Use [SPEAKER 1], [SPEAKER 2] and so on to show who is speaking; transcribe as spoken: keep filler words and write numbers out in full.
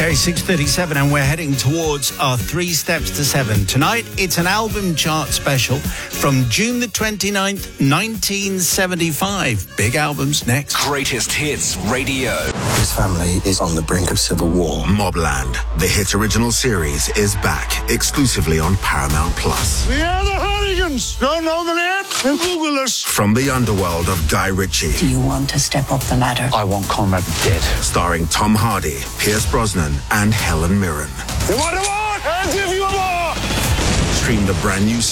[SPEAKER 1] Okay, six thirty-seven, and we're heading towards our Three Steps to Seven. Tonight, it's an album chart special from June the twenty-ninth, nineteen seventy-five. Big albums next.
[SPEAKER 2] Greatest Hits Radio.
[SPEAKER 3] His family is on the brink of civil war.
[SPEAKER 4] Mobland, the hit original series, is back exclusively on Paramount Plus.
[SPEAKER 5] We are the Hooligans. Don't know the name? Then Google us.
[SPEAKER 4] From the underworld of Guy Ritchie.
[SPEAKER 6] Do you want to step up the ladder?
[SPEAKER 3] I want Conrad dead.
[SPEAKER 4] Starring Tom Hardy, Pierce Brosnan, and Helen Mirren.
[SPEAKER 5] You want a war? I'll give you a war.
[SPEAKER 4] Stream the brand new